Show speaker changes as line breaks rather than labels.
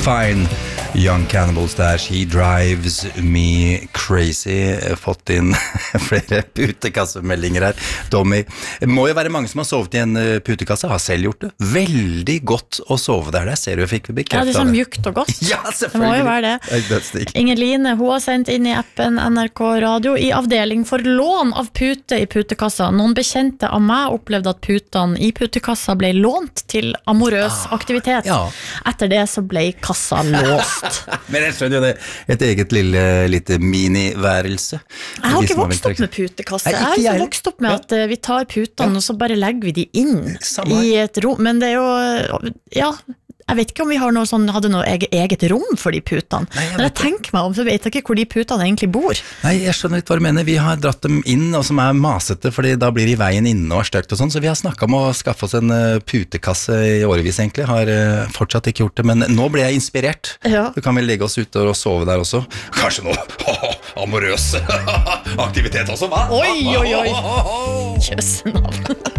Fine. Young Cannibals der, She Drives Me Crazy. Fått inn flere putekassemeldinger her. Tommy, det må jo være mange som har sovet i en putekasse, har selv gjort det. Veldig godt å sove der, ser du, jeg fikk bekreftet.
Ja, det så mjukt og godt.
Ja, selvfølgelig.
Det må jo være det. Ingeline, hun har sendt inn i appen NRK Radio i avdeling for lån av pute i putekassa. Noen bekjente av meg opplevde at putene i putekassa ble lånt til amorøs aktivitet.
Ja.
Etter det så ble kassa låst.
Men jeg skjønner jo det, et eget lite miniværelse.
Jeg har ikke vokst opp med putekasse. Jeg har ikke vokst opp med at vi tar putene og så bare legger vi de inn i et rom. Men det er jo, ja, jeg vet ikke om vi har hadde noe eget rom for de putene. Når jeg tenker meg om, så vet jeg ikke hvor de putene egentlig bor. Nei,
jeg skjønner litt hva du mener. Vi har dratt dem inn, og som masete, fordi da blir de veien inne og støkt og sånn, så vi har snakket om å skaffe oss en putekasse i årevis egentlig. Har fortsatt ikke gjort det, men nå ble jeg inspirert. Ja. Så kan vi legge oss ute og sove der også. Kanskje noe amorøs aktivitet også, hva?
Oi, oi, oi. Kjøssenavn.